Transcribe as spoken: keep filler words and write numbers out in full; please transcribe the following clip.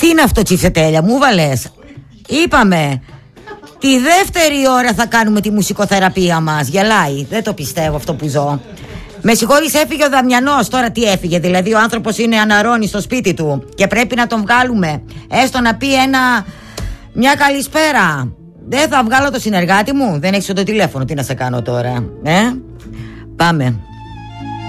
Τι είναι αυτό, τσιφτετέλια, μου βάλες. Είπαμε, τη δεύτερη ώρα θα κάνουμε τη μουσικοθεραπεία μας. Γελάει, δεν το πιστεύω αυτό που ζω. Με συγχωρείς, έφυγε ο Δαμιανός. Τώρα τι έφυγε, δηλαδή ο άνθρωπος είναι αναρρώνει στο σπίτι του και πρέπει να τον βγάλουμε, έστω να πει ένα, μια καλησπέρα. Δεν θα βγάλω το συνεργάτη μου. Δεν έχεις το τηλέφωνο, τι να σε κάνω τώρα, ε? Πάμε.